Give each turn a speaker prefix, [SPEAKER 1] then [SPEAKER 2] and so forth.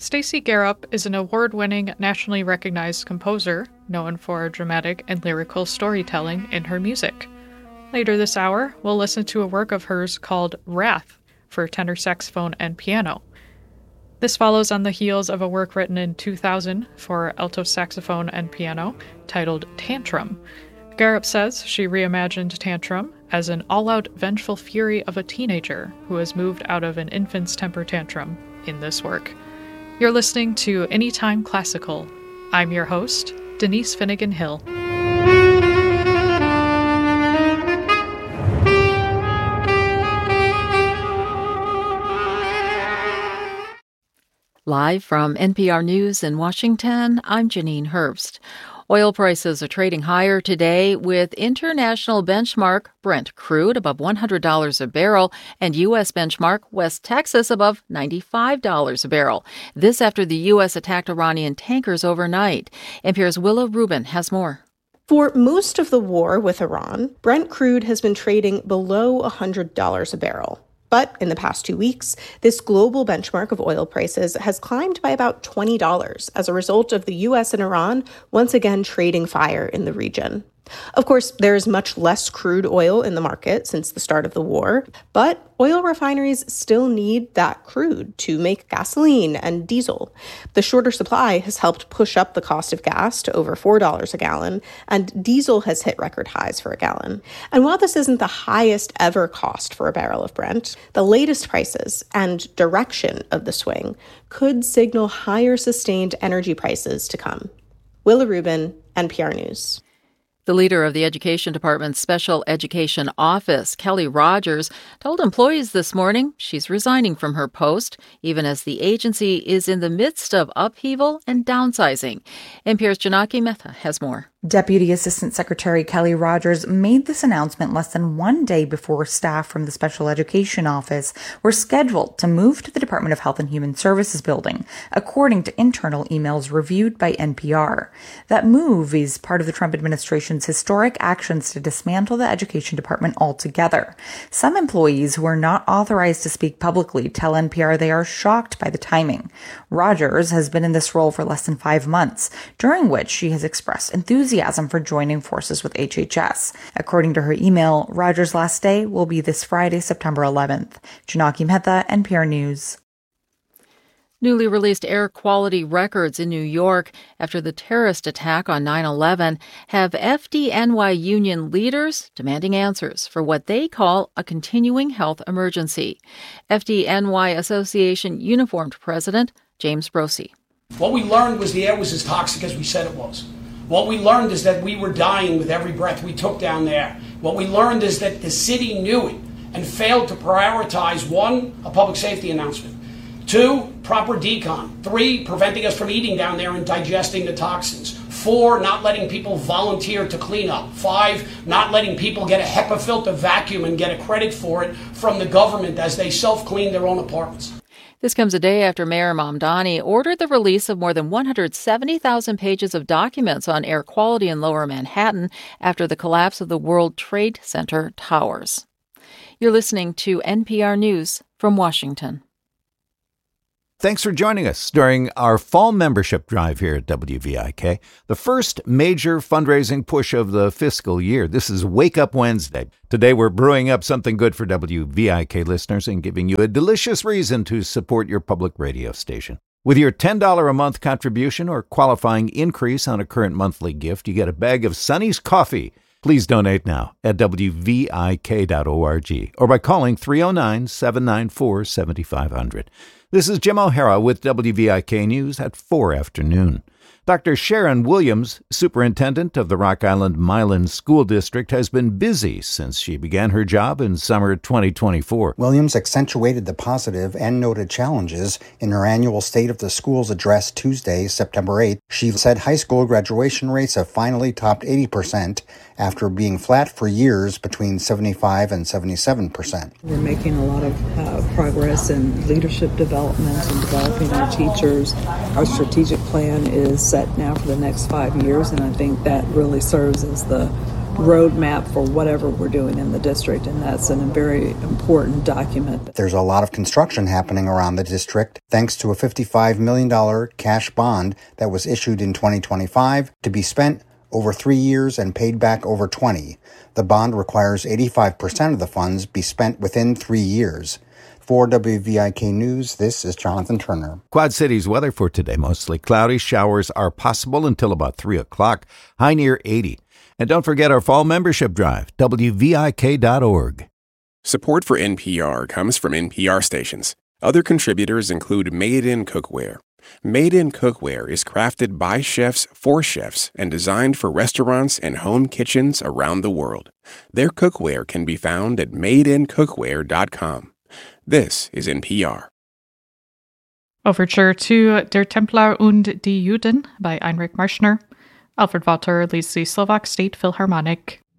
[SPEAKER 1] Stacey Garup is an award-winning, nationally recognized composer, known for dramatic and lyrical storytelling in her music. Later this hour, we'll listen to a work of hers called Wrath for tenor saxophone and piano. This follows on the heels of a work written in 2000 for alto saxophone and piano titled Tantrum. Garup says she reimagined Tantrum as an all-out vengeful fury of a teenager who has moved out of an infant's temper tantrum in this work. You're listening to Anytime Classical. I'm your host, Denise Finnegan Hill.
[SPEAKER 2] Live from NPR News in Washington, I'm Janine Herbst. Oil prices are trading higher today with international benchmark Brent crude above $100 a barrel and U.S. benchmark West Texas above $95 a barrel. This after the U.S. attacked Iranian tankers overnight. NPR's Willa Rubin has more.
[SPEAKER 3] For most of the war with Iran, Brent crude has been trading below $100 a barrel. But in the past 2 weeks, this global benchmark of oil prices has climbed by about $20 as a result of the U.S. and Iran once again trading fire in the region. Of course, there is much less crude oil in the market since the start of the war, but oil refineries still need that crude to make gasoline and diesel. The shorter supply has helped push up the cost of gas to over $4 a gallon, and diesel has hit record highs for a gallon. And while this isn't the highest ever cost for a barrel of Brent, the latest prices and direction of the swing could signal higher sustained energy prices to come. Willa Rubin, NPR News.
[SPEAKER 2] The leader of the Education Department's Special Education Office, Kelly Rogers, told employees this morning she's resigning from her post, even as the agency is in the midst of upheaval and downsizing. NPR's Janaki Mehta has more.
[SPEAKER 4] Deputy Assistant Secretary Kelly Rogers made this announcement less than 1 day before staff from the Special Education Office were scheduled to move to the Department of Health and Human Services building, according to internal emails reviewed by NPR. That move is part of the Trump administration's historic actions to dismantle the Education Department altogether. Some employees who are not authorized to speak publicly tell NPR they are shocked by the timing. Rogers has been in this role for less than 5 months, during which she has expressed enthusiasm for joining forces with HHS. According to her email, Rogers' last day will be this Friday, September 11th. Janaki Mehta, NPR News.
[SPEAKER 2] Newly released air quality records in New York after the terrorist attack on 9/11 have FDNY union leaders demanding answers for what they call a continuing health emergency. FDNY Association Uniformed President James Brosey.
[SPEAKER 5] What we learned was the air was as toxic as we said it was. What we learned is that we were dying with every breath we took down there. What we learned is that the city knew it and failed to prioritize, 1, a public safety announcement, 2, proper decon, 3, preventing us from eating down there and digesting the toxins, 4, not letting people volunteer to clean up, 5, not letting people get a HEPA filter vacuum and get a credit for it from the government as they self-clean their own apartments.
[SPEAKER 2] This comes a day after Mayor Mamdani ordered the release of more than 170,000 pages of documents on air quality in Lower Manhattan after the collapse of the World Trade Center towers. You're listening to NPR News from Washington.
[SPEAKER 6] Thanks for joining us during our fall membership drive here at WVIK, the first major fundraising push of the fiscal year. This is Wake Up Wednesday. Today we're brewing up something good for WVIK listeners and giving you a delicious reason to support your public radio station. With your $10 a month contribution or qualifying increase on a current monthly gift, you get a bag of Sonny's Coffee. Please donate now at WVIK.org or by calling 309-794-7500. This is Jim O'Hara with WVIK News at 4 afternoon. Dr. Sharon Williams, superintendent of the Rock Island Milan School District, has been busy since she began her job in summer 2024.
[SPEAKER 7] Williams accentuated the positive and noted challenges in her annual State of the Schools address Tuesday, September 8th. She said high school graduation rates have finally topped 80% after being flat for years between 75 and 77%.
[SPEAKER 8] We're making a lot of progress in leadership development and developing our teachers. Our strategic plan is set now for the next 5 years, and I think that really serves as the roadmap for whatever we're doing in the district, and that's a very important document.
[SPEAKER 7] There's a lot of construction happening around the district thanks to a $55 million cash bond that was issued in 2025 to be spent over 3 years and paid back over 20. The bond requires 85% of the funds be spent within 3 years. For WVIK News, this is Jonathan Turner.
[SPEAKER 6] Quad Cities weather for today, mostly cloudy. Showers are possible until about 3 o'clock, high near 80. And don't forget our fall membership drive, WVIK.org.
[SPEAKER 9] Support for NPR comes from NPR stations. Other contributors include Made in Cookware. Made in Cookware is crafted by chefs for chefs and designed for restaurants and home kitchens around the world. Their cookware can be found at madeincookware.com. This is NPR.
[SPEAKER 1] Overture to Der Templar und die Juden by Heinrich Marschner. Alfred Walter leads the Slovak State Philharmonic.